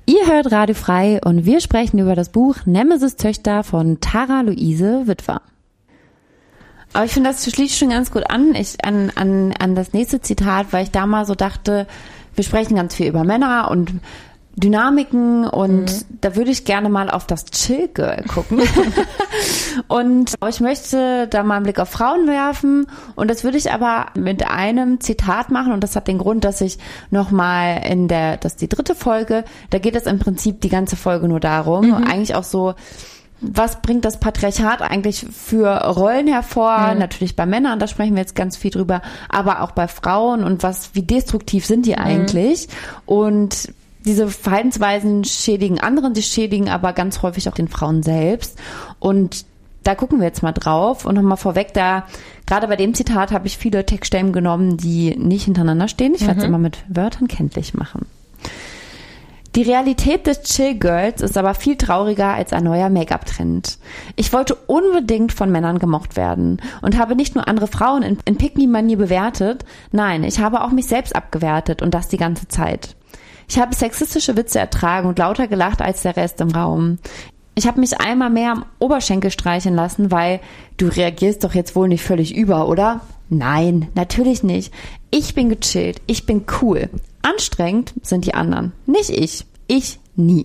Ihr hört Radio Frei und wir sprechen über das Buch Nemesis-Töchter von Tara Luise Witwer. Aber ich finde, das schließt schon ganz gut an, an das nächste Zitat, weil ich da mal so dachte, wir sprechen ganz viel über Männer und Dynamiken und da würde ich gerne mal auf das Chill-Girl gucken. Und ich möchte da mal einen Blick auf Frauen werfen und das würde ich aber mit einem Zitat machen und das hat den Grund, dass ich nochmal das ist die 3. Folge, da geht es im Prinzip die ganze Folge nur darum, eigentlich auch so, was bringt das Patriarchat eigentlich für Rollen hervor? Natürlich bei Männern, da sprechen wir jetzt ganz viel drüber, aber auch bei Frauen und wie destruktiv sind die eigentlich? Und diese Verhaltensweisen schädigen anderen, die schädigen aber ganz häufig auch den Frauen selbst. Und da gucken wir jetzt mal drauf. Und nochmal vorweg, gerade bei dem Zitat habe ich viele Textstellen genommen, die nicht hintereinander stehen. Ich werde es immer mit Wörtern kenntlich machen. Die Realität des Chill-Girls ist aber viel trauriger als ein neuer Make-up-Trend. Ich wollte unbedingt von Männern gemocht werden und habe nicht nur andere Frauen in Pick-me-Manier bewertet, nein, ich habe auch mich selbst abgewertet und das die ganze Zeit. Ich habe sexistische Witze ertragen und lauter gelacht als der Rest im Raum. Ich habe mich einmal mehr am Oberschenkel streichen lassen, weil du reagierst doch jetzt wohl nicht völlig über, oder? Nein, natürlich nicht. Ich bin gechillt, ich bin cool. Anstrengend sind die anderen, nicht ich. Ich nie.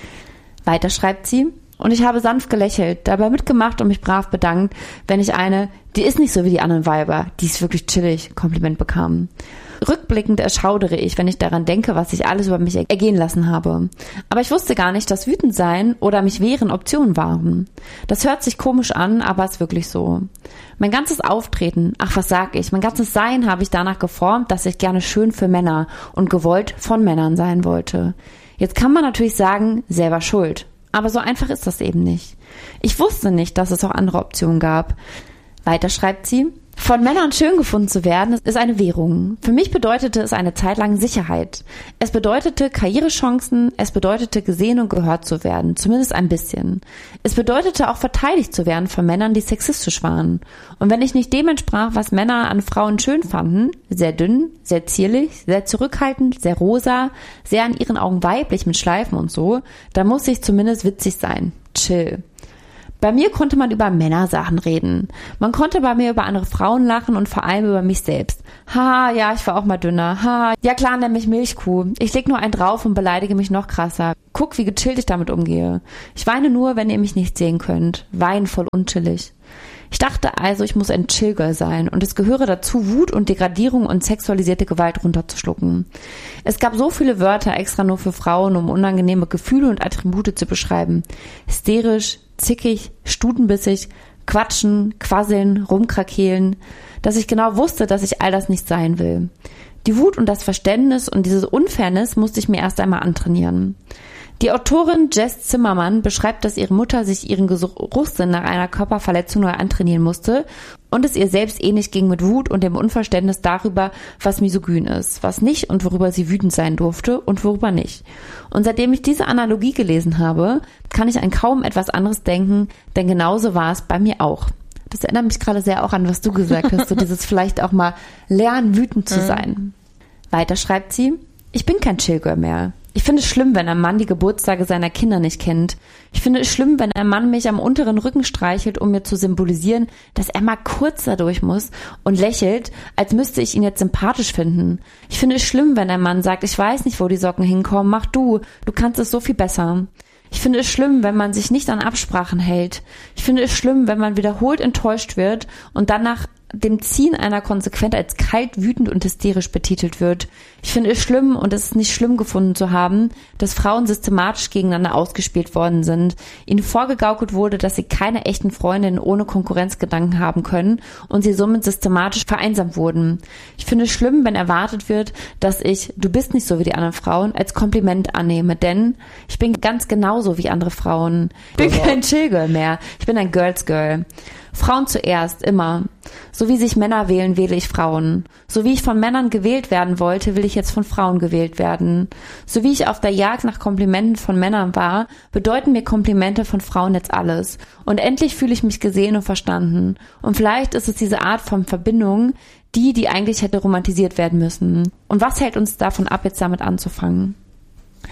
Weiter schreibt sie, und ich habe sanft gelächelt, dabei mitgemacht und mich brav bedankt, wenn ich die ist nicht so wie die anderen Weiber, die ist wirklich chillig, Kompliment bekam. Rückblickend erschaudere ich, wenn ich daran denke, was ich alles über mich ergehen lassen habe. Aber ich wusste gar nicht, dass wütend sein oder mich wehren Optionen waren. Das hört sich komisch an, aber ist wirklich so. Mein ganzes Auftreten, mein ganzes Sein habe ich danach geformt, dass ich gerne schön für Männer und gewollt von Männern sein wollte. Jetzt kann man natürlich sagen, selber schuld. Aber so einfach ist das eben nicht. Ich wusste nicht, dass es auch andere Optionen gab. Weiter schreibt sie, von Männern schön gefunden zu werden, ist eine Währung. Für mich bedeutete es eine Zeit lang Sicherheit. Es bedeutete Karrierechancen, es bedeutete gesehen und gehört zu werden, zumindest ein bisschen. Es bedeutete auch verteidigt zu werden von Männern, die sexistisch waren. Und wenn ich nicht dem entsprach, was Männer an Frauen schön fanden, sehr dünn, sehr zierlich, sehr zurückhaltend, sehr rosa, sehr an ihren Augen weiblich mit Schleifen und so, dann muss ich zumindest witzig sein. Chill. Bei mir konnte man über Männersachen reden. Man konnte bei mir über andere Frauen lachen und vor allem über mich selbst. Haha, ja, ich war auch mal dünner. Haha, ja klar, nenn mich Milchkuh. Ich leg nur einen drauf und beleidige mich noch krasser. Guck, wie gechillt ich damit umgehe. Ich weine nur, wenn ihr mich nicht sehen könnt. Wein voll unchillig. Ich dachte also, ich muss ein Chill-Girl sein und es gehöre dazu, Wut und Degradierung und sexualisierte Gewalt runterzuschlucken. Es gab so viele Wörter extra nur für Frauen, um unangenehme Gefühle und Attribute zu beschreiben. Hysterisch, zickig, stutenbissig, quatschen, quasseln, rumkrakehlen, dass ich genau wusste, dass ich all das nicht sein will. Die Wut und das Verständnis und diese Unfairness musste ich mir erst einmal antrainieren. Die Autorin Jess Zimmermann beschreibt, dass ihre Mutter sich ihren Geruchssinn nach einer Körperverletzung neu antrainieren musste und es ihr selbst ähnlich ging mit Wut und dem Unverständnis darüber, was misogyn ist, was nicht und worüber sie wütend sein durfte und worüber nicht. Und seitdem ich diese Analogie gelesen habe, kann ich an kaum etwas anderes denken, denn genauso war es bei mir auch. Das erinnert mich gerade sehr auch an, was du gesagt hast, so dieses vielleicht auch mal lernen, wütend zu sein. Weiter schreibt sie, ich bin kein Chillgirl mehr. Ich finde es schlimm, wenn ein Mann die Geburtstage seiner Kinder nicht kennt. Ich finde es schlimm, wenn ein Mann mich am unteren Rücken streichelt, um mir zu symbolisieren, dass er mal kurz dadurch muss und lächelt, als müsste ich ihn jetzt sympathisch finden. Ich finde es schlimm, wenn ein Mann sagt, ich weiß nicht, wo die Socken hinkommen, mach du kannst es so viel besser. Ich finde es schlimm, wenn man sich nicht an Absprachen hält. Ich finde es schlimm, wenn man wiederholt enttäuscht wird und dann nach dem Ziehen einer Konsequenz als kalt, wütend und hysterisch betitelt wird. Ich finde es schlimm und es ist nicht schlimm gefunden zu haben, dass Frauen systematisch gegeneinander ausgespielt worden sind, ihnen vorgegaukelt wurde, dass sie keine echten Freundinnen ohne Konkurrenzgedanken haben können und sie somit systematisch vereinsamt wurden. Ich finde es schlimm, wenn erwartet wird, dass ich, du bist nicht so wie die anderen Frauen, als Kompliment annehme, denn ich bin ganz genauso wie andere Frauen. Ich bin kein Chill-Girl mehr, ich bin ein Girls-Girl. Frauen zuerst, immer. So wie sich Männer wählen, wähle ich Frauen. So wie ich von Männern gewählt werden wollte, will ich jetzt von Frauen gewählt werden. So wie ich auf der Jagd nach Komplimenten von Männern war, bedeuten mir Komplimente von Frauen jetzt alles. Und endlich fühle ich mich gesehen und verstanden. Und vielleicht ist es diese Art von Verbindung, die eigentlich hätte romantisiert werden müssen. Und was hält uns davon ab, jetzt damit anzufangen?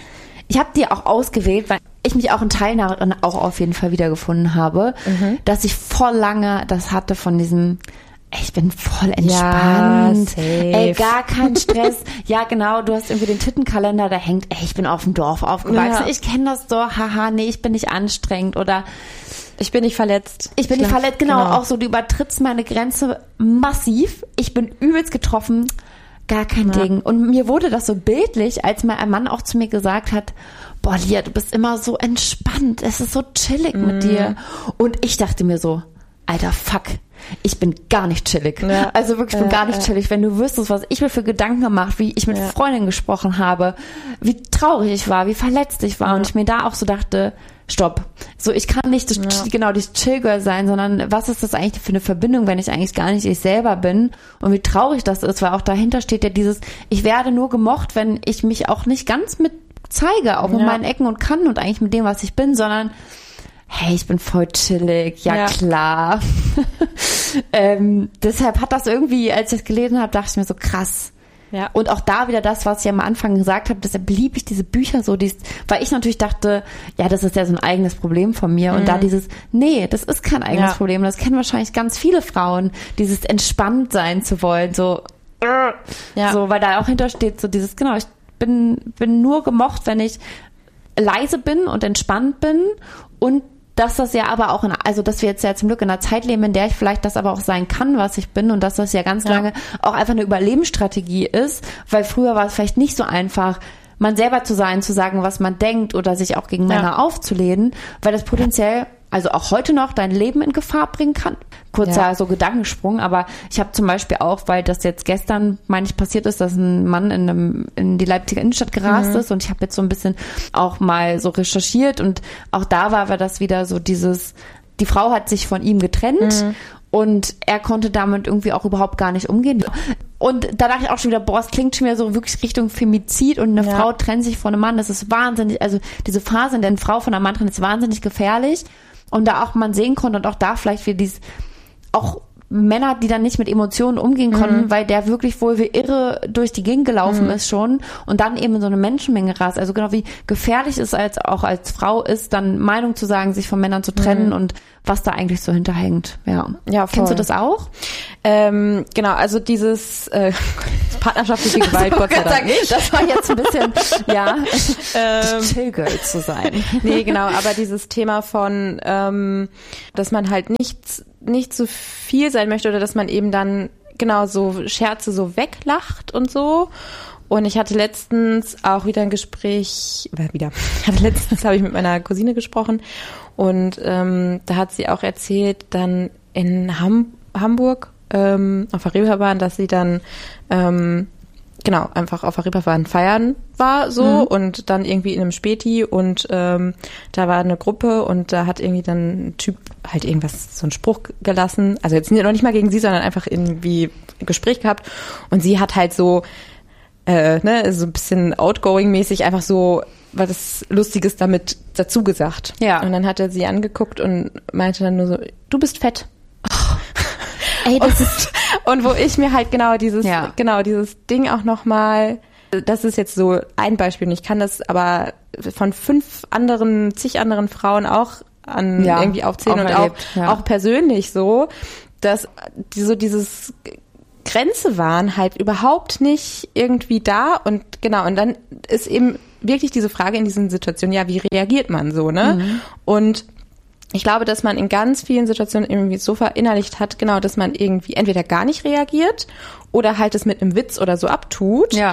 ich habe die auch ausgewählt, weil ich mich auch in Teilen auch auf jeden Fall wiedergefunden habe, dass ich voll lange das hatte von diesem, ich bin voll entspannt, gar kein Stress. Ja, genau, du hast irgendwie den Tittenkalender, da hängt, ich bin auf dem Dorf aufgewachsen, ich kenne das doch, haha, nee, ich bin nicht anstrengend oder ich bin nicht verletzt. Ich bin nicht verletzt, genau, auch so, du übertrittst meine Grenze massiv, ich bin übelst getroffen, gar kein Ding. Und mir wurde das so bildlich, als mal ein Mann auch zu mir gesagt hat, boah, Lia, du bist immer so entspannt, es ist so chillig mit dir. Und ich dachte mir so, alter, fuck, ich bin gar nicht chillig. Ja. Also wirklich, ich bin gar nicht chillig. Wenn du wüsstest, was ich mir für Gedanken gemacht, wie ich mit Freundinnen gesprochen habe, wie traurig ich war, wie verletzt ich war und ich mir da auch so dachte, stopp. So, ich kann nicht genau die Chill-Girl sein, sondern was ist das eigentlich für eine Verbindung, wenn ich eigentlich gar nicht ich selber bin und wie traurig das ist, weil auch dahinter steht ja dieses, ich werde nur gemocht, wenn ich mich auch nicht ganz mit zeige, auch mit meinen Ecken und Kanten und eigentlich mit dem, was ich bin, sondern hey, ich bin voll chillig, ja klar. Deshalb hat das irgendwie, als ich das gelesen habe, dachte ich mir so krass. Ja. Und auch da wieder das, was ich am Anfang gesagt habe, deshalb liebe ich diese Bücher so, weil ich natürlich dachte, ja, das ist ja so ein eigenes Problem von mir. Und da nee, das ist kein eigenes Problem. Das kennen wahrscheinlich ganz viele Frauen, dieses entspannt sein zu wollen, so, so, weil da auch hintersteht, so dieses, genau, ich bin nur gemocht, wenn ich leise bin und entspannt bin und dass das ja aber auch, also dass wir jetzt ja zum Glück in einer Zeit leben, in der ich vielleicht das aber auch sein kann, was ich bin und dass das ja ganz lange auch einfach eine Überlebensstrategie ist, weil früher war es vielleicht nicht so einfach, man selber zu sein, zu sagen, was man denkt oder sich auch gegen Männer aufzulehnen, weil das potenziell, also auch heute noch, dein Leben in Gefahr bringen kann. Kurzer so Gedankensprung, aber ich habe zum Beispiel auch, weil das jetzt gestern, meine ich, passiert ist, dass ein Mann in die Leipziger Innenstadt gerast ist und ich habe jetzt so ein bisschen auch mal so recherchiert und auch da war das wieder so dieses, die Frau hat sich von ihm getrennt und er konnte damit irgendwie auch überhaupt gar nicht umgehen. Und da dachte ich auch schon wieder, boah, es klingt schon wieder so wirklich Richtung Femizid und eine Frau trennt sich von einem Mann, das ist wahnsinnig, also diese Phase, in der eine Frau von einem Mann trennt, ist wahnsinnig gefährlich. Und da auch man sehen konnte und auch da vielleicht wieder auch Männer, die dann nicht mit Emotionen umgehen konnten, weil der wirklich wohl wie irre durch die Gegend gelaufen ist schon und dann eben in so eine Menschenmenge rast. Also genau wie gefährlich es auch als Frau ist, dann Meinung zu sagen, sich von Männern zu trennen und was da eigentlich so hinterhängt. Ja, voll. Kennst du das auch? Genau, also dieses partnerschaftliche Gewalt, Gott sei Dank nicht. Das war jetzt ein bisschen, Chill-Girl zu sein. Nee, genau, aber dieses Thema von, dass man halt nicht zu viel sein möchte oder dass man eben dann genau so Scherze so weglacht und so. Und ich hatte letztens auch wieder ein Gespräch, letztens habe ich mit meiner Cousine gesprochen und da hat sie auch erzählt, dann in Hamburg auf der Reeperbahn, dass sie dann einfach auf der Reeperbahn feiern war so und dann irgendwie in einem Späti und da war eine Gruppe und da hat irgendwie dann ein Typ halt irgendwas, so einen Spruch gelassen, also jetzt noch nicht mal gegen sie, sondern einfach irgendwie ein Gespräch gehabt und sie hat halt so so ein bisschen outgoing-mäßig einfach so was Lustiges damit dazu gesagt. Ja. Und dann hat er sie angeguckt und meinte dann nur so, du bist fett. Ey, das ist und wo ich mir halt genau dieses Ding auch nochmal, das ist jetzt so ein Beispiel und ich kann das aber von zig anderen Frauen auch irgendwie aufzählen und auch persönlich so, dass dieses Grenze waren halt überhaupt nicht irgendwie da und dann ist eben wirklich diese Frage in diesen Situationen, ja, wie reagiert man so, ne? Und ich glaube, dass man in ganz vielen Situationen irgendwie so verinnerlicht hat, genau, dass man irgendwie entweder gar nicht reagiert oder halt es mit einem Witz oder so abtut. Ja.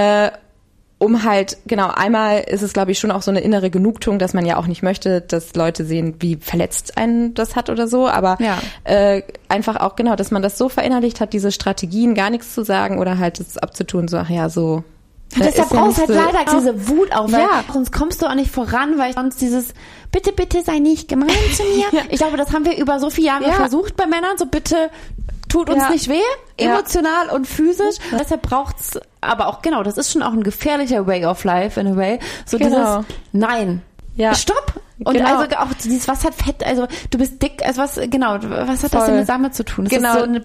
Um halt, einmal ist es, glaube ich, schon auch so eine innere Genugtuung, dass man ja auch nicht möchte, dass Leute sehen, wie verletzt einen das hat oder so, aber einfach auch, dass man das so verinnerlicht hat, diese Strategien, gar nichts zu sagen oder halt es abzutun, so, ach ja, so. Deshalb brauchst du halt leider diese Wut auch, weil sonst kommst du auch nicht voran, weil sonst dieses bitte, bitte sei nicht gemein zu mir. Ich glaube, das haben wir über so viele Jahre versucht bei Männern, so bitte tut uns nicht weh, emotional und physisch. Deshalb braucht's aber auch, das ist schon auch ein gefährlicher Way of Life in a way. So dieses, nein, stopp. Und also auch dieses, was hat Fett, also du bist dick, also was hat das denn damit zu tun? Das ist so eine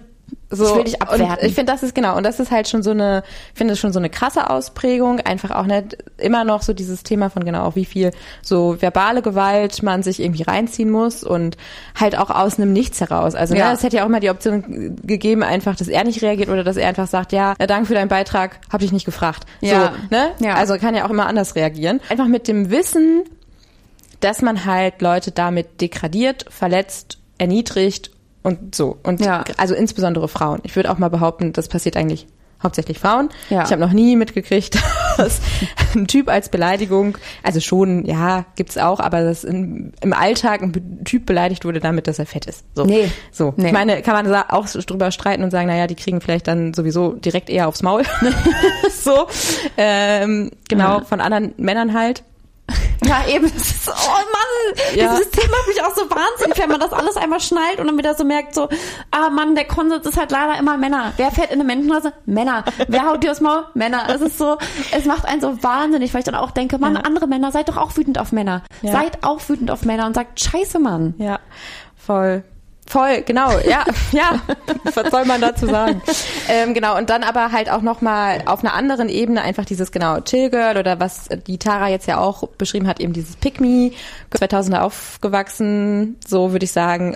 So, ich will dich abwerten. Und ich finde, das ist halt schon so eine krasse Ausprägung, einfach auch nicht immer noch so dieses Thema von genau auch wie viel so verbale Gewalt man sich irgendwie reinziehen muss und halt auch aus einem Nichts heraus. Also ne, es hätte ja auch immer die Option gegeben, einfach, dass er nicht reagiert oder dass er einfach sagt, ja, danke für deinen Beitrag, hab dich nicht gefragt. Ja. So, ne? Ja. Also kann ja auch immer anders reagieren. Einfach mit dem Wissen, dass man halt Leute damit degradiert, verletzt, erniedrigt und so. Und also insbesondere Frauen. Ich würde auch mal behaupten, das passiert eigentlich hauptsächlich Frauen. Ja. Ich habe noch nie mitgekriegt, dass ein Typ als Beleidigung, also schon, ja, gibt's auch, aber dass im Alltag ein Typ beleidigt wurde damit, dass er fett ist. So. Nee. So. Nee. Ich meine, kann man auch drüber streiten und sagen, naja, die kriegen vielleicht dann sowieso direkt eher aufs Maul. So. Genau, von anderen Männern halt. Ja, eben. Oh Mann, dieses System macht mich auch so wahnsinnig, wenn man das alles einmal schnallt und dann wieder so merkt, so, ah Mann, der Konsens ist halt leider immer Männer. Wer fährt in eine Menschenhase? Männer. Wer haut dir aufs Maul? Männer. Es ist so, es macht einen so wahnsinnig, weil ich dann auch denke, Mann, andere Männer, seid doch auch wütend auf Männer. Ja. Seid auch wütend auf Männer und sagt, scheiße, Mann. Ja, voll, genau, ja, was soll man dazu sagen? Genau, und dann aber halt auch nochmal auf einer anderen Ebene einfach dieses, genau, Chill Girl oder was die Tara jetzt ja auch beschrieben hat, eben dieses Pick Me, 2000er aufgewachsen, so würde ich sagen,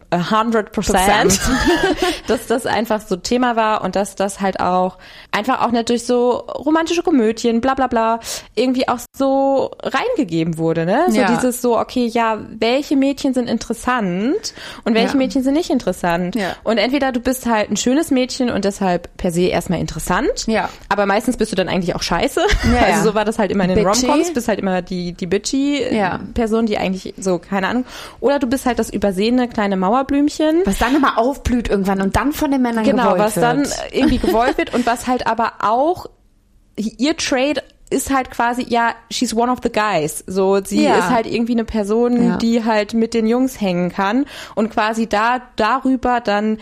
100%, dass das einfach so Thema war und dass das halt auch einfach auch nicht durch so romantische Komödien, bla bla bla, irgendwie auch so reingegeben wurde, ne? So dieses so, okay, ja, welche Mädchen sind interessant und welche Mädchen sind nicht interessant. Ja. Und entweder du bist halt ein schönes Mädchen und deshalb per se erstmal interessant, aber meistens bist du dann eigentlich auch scheiße. Ja, also so war das halt immer in den Romcoms, bist halt immer die bitchy Person, die eigentlich so, keine Ahnung. Oder du bist halt das übersehene kleine Mauerblümchen. Was dann immer aufblüht irgendwann und dann von den Männern gewollt wird. Genau, was dann irgendwie gewollt wird und was halt aber auch ihr Trade ist halt quasi, ja, she's one of the guys. So, sie ist halt irgendwie eine Person, die halt mit den Jungs hängen kann und quasi darüber dann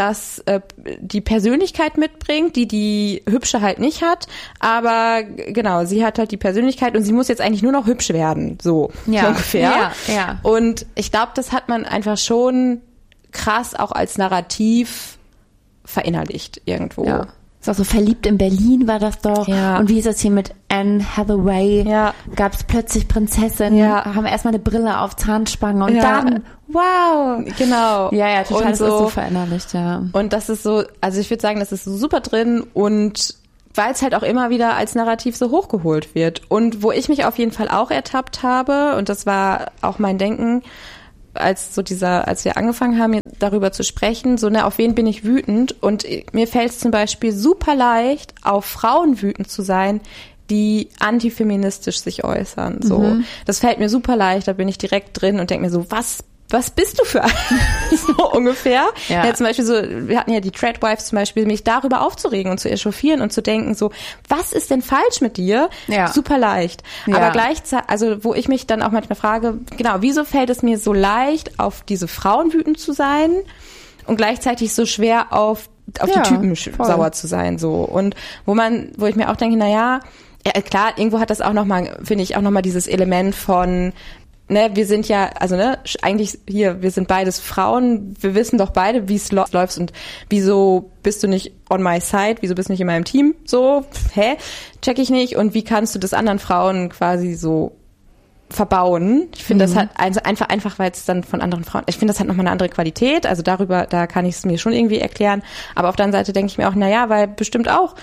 die Persönlichkeit mitbringt, die Hübsche halt nicht hat. Aber genau, sie hat halt die Persönlichkeit und sie muss jetzt eigentlich nur noch hübsch werden. So ungefähr. Ja. Und ich glaube, das hat man einfach schon krass auch als Narrativ verinnerlicht irgendwo. Ja. Ist auch so verliebt in Berlin war das doch. Ja. Und wie ist das hier mit Anne Hathaway? Ja. Gab es plötzlich Prinzessin, haben erstmal eine Brille auf Zahnspange und dann, wow. Genau. Ja, total, und das ist so verinnerlicht, ja. Und das ist so, also ich würde sagen, das ist so super drin und weil es halt auch immer wieder als Narrativ so hochgeholt wird. Und wo ich mich auf jeden Fall auch ertappt habe, und das war auch mein Denken, als wir angefangen haben, darüber zu sprechen, so, ne, auf wen bin ich wütend? Und mir fällt es zum Beispiel super leicht, auf Frauen wütend zu sein, die antifeministisch sich äußern, so. Das fällt mir super leicht, da bin ich direkt drin und denke mir so, was bist du für ein? So ungefähr. Ja, zum Beispiel so, wir hatten ja die Treadwives zum Beispiel, mich darüber aufzuregen und zu echauffieren und zu denken so, was ist denn falsch mit dir? Ja. Super leicht. Ja. Aber gleichzeitig, also wo ich mich dann auch manchmal frage, genau, wieso fällt es mir so leicht, auf diese Frauen wütend zu sein und gleichzeitig so schwer auf die Typen sauer zu sein, so. Und wo ich mir auch denke, naja, klar, irgendwo hat das auch nochmal, finde ich, auch nochmal dieses Element von, ne, wir sind ja, also ne, eigentlich hier, wir sind beides Frauen, wir wissen doch beide, wie es läuft und wieso bist du nicht on my side, wieso bist du nicht in meinem Team, so, check ich nicht und wie kannst du das anderen Frauen quasi so verbauen? Ich finde, das hat einfach, weil es dann von anderen Frauen, ich finde, das hat nochmal eine andere Qualität, also da kann ich es mir schon irgendwie erklären, aber auf der anderen Seite denke ich mir auch, naja, weil bestimmt auch,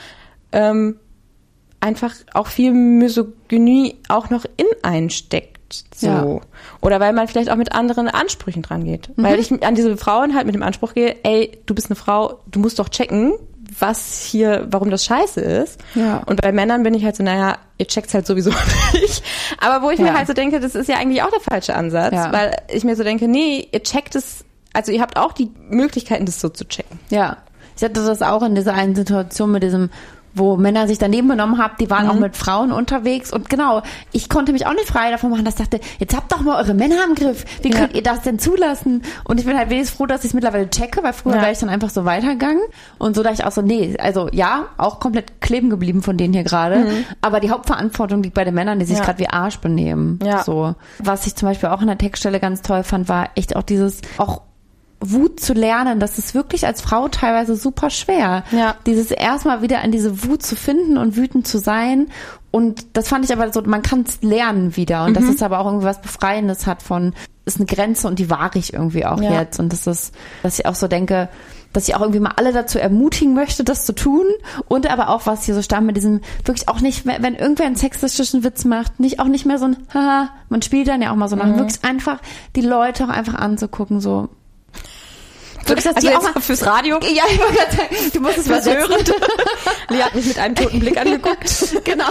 einfach auch viel Misogynie auch noch in einsteckt. So. Ja. Oder weil man vielleicht auch mit anderen Ansprüchen dran geht. Weil ich an diese Frauen halt mit dem Anspruch gehe, ey, du bist eine Frau, du musst doch checken, warum das scheiße ist. Ja. Und bei Männern bin ich halt so, naja, ihr checkt's halt sowieso nicht. Aber wo ich mir halt so denke, das ist ja eigentlich auch der falsche Ansatz. Ja. Weil ich mir so denke, nee, ihr checkt es, also ihr habt auch die Möglichkeiten, das so zu checken. Ja. Ich hatte das auch in dieser einen Situation mit diesem, wo Männer sich daneben genommen haben, die waren auch mit Frauen unterwegs und genau, ich konnte mich auch nicht frei davon machen, dass ich dachte, jetzt habt doch mal eure Männer im Griff, wie könnt ihr das denn zulassen? Und ich bin halt wenigstens froh, dass ich es mittlerweile checke, weil früher wäre ich dann einfach so weitergegangen und so, da ich auch so, nee, also ja, auch komplett kleben geblieben von denen hier gerade, aber die Hauptverantwortung liegt bei den Männern, die sich gerade wie Arsch benehmen. Ja. So. Was ich zum Beispiel auch in der Textstelle ganz toll fand, war echt auch dieses, auch Wut zu lernen, das ist wirklich als Frau teilweise super schwer. Ja. Dieses erstmal wieder an diese Wut zu finden und wütend zu sein. Und das fand ich aber so, man kann es lernen wieder. Und das ist aber auch irgendwie was Befreiendes hat von, ist eine Grenze und die wahre ich irgendwie auch jetzt. Und das ist, dass ich auch so denke, dass ich auch irgendwie mal alle dazu ermutigen möchte, das zu tun. Und aber auch, was hier so stammt mit diesem, wirklich auch nicht, wenn irgendwer einen sexistischen Witz macht, nicht mehr so ein, haha, man spielt dann ja auch mal so nach, wirklich einfach die Leute auch einfach anzugucken, so. Wirklich, dass Also die jetzt auch mal fürs Radio. Ja, ich wollte gerade sagen, du musst es was hören. Lea hat mich mit einem toten Blick angeguckt. Genau.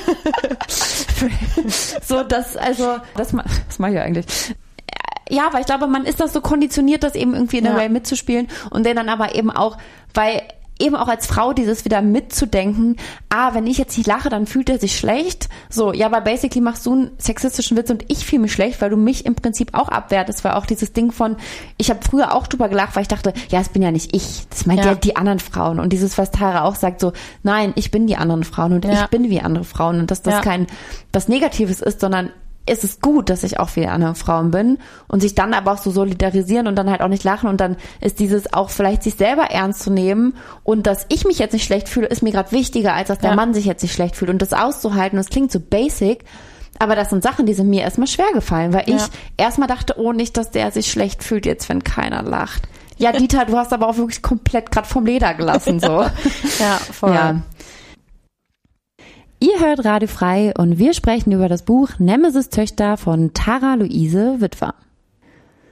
So, das mache ich ja eigentlich. Ja, weil ich glaube, man ist das so konditioniert, das eben irgendwie in der Way mitzuspielen und dann aber eben auch, weil eben auch als Frau dieses wieder mitzudenken, wenn ich jetzt nicht lache, dann fühlt er sich schlecht. So, ja, aber basically machst du einen sexistischen Witz und ich fühle mich schlecht, weil du mich im Prinzip auch abwertest, weil auch dieses Ding von, ich habe früher auch drüber gelacht, weil ich dachte, ja, es bin ja nicht ich, das meint ja die anderen Frauen. Und dieses, was Tara auch sagt, so, nein, ich bin die anderen Frauen und ich bin wie andere Frauen und dass das kein was Negatives ist, sondern ist es gut, dass ich auch wie andere Frauen bin und sich dann aber auch so solidarisieren und dann halt auch nicht lachen und dann ist dieses auch vielleicht sich selber ernst zu nehmen und dass ich mich jetzt nicht schlecht fühle, ist mir gerade wichtiger, als dass der Mann sich jetzt nicht schlecht fühlt und das auszuhalten, das klingt so basic, aber das sind Sachen, die sind mir erstmal schwer gefallen, weil ich erstmal dachte, oh nicht, dass der sich schlecht fühlt jetzt, wenn keiner lacht. Ja, Dieter, du hast aber auch wirklich komplett gerade vom Leder gelassen, so. Ja, voll. Ja. Ihr hört Radio Frei und wir sprechen über das Buch Nemesis Töchter von Tara Luise Witwer.